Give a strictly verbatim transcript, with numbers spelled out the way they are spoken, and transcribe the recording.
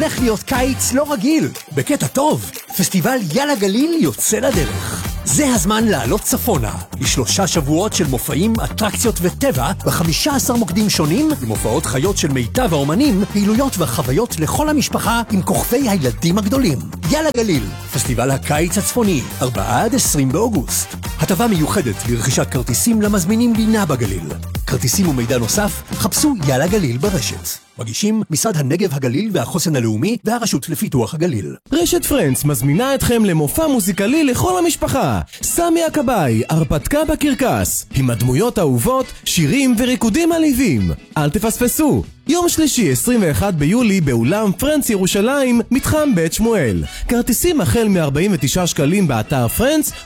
הולך להיות קיץ לא רגיל, בקטע טוב. פסטיבל יאללה גליל יוצא לדרך. זה הזמן לעלות צפונה, לשלושה שבועות של מופעים, אטרקציות וטבע, ב-חמישה עשר מוקדים שונים, עם הופעות חיות של מיטב האומנים, פעילויות וחוויות לכל המשפחה עם כוכבי הילדים הגדולים. יאללה גליל, פסטיבל הקיץ הצפוני, ארבעה עד עשרים באוגוסט. הטבה מיוחדת לרכישת כרטיסים למזמינים לינה בגליל. כרטיסים ומידע נוסף, חפשו יאללה גליל ברשת. מגישים משרד הנגב הגליל והחוסן הלאומי והרשות לפיתוח הגליל. רשת פרנץ מזמינה אתכם למופע מוזיקלי לכל המשפחה. סמי הכבאי, הרפתקה בקרקס, עם הדמויות האהובות, שירים וריקודים עליבים. אל תפספסו. יום שלישי עשרים ואחד ביולי באולם פרנץ ירושלים, מתחם בית שמואל. כרטיסים החל מ-ארבעים ותשעה שקלים באתר פרנץ